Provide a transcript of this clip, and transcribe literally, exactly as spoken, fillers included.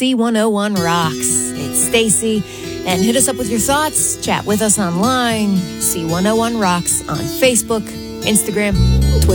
C one oh one Rocks. It's Stacy, and hit us up with your thoughts. Chat with us online. C one oh one Rocks on Facebook, Instagram,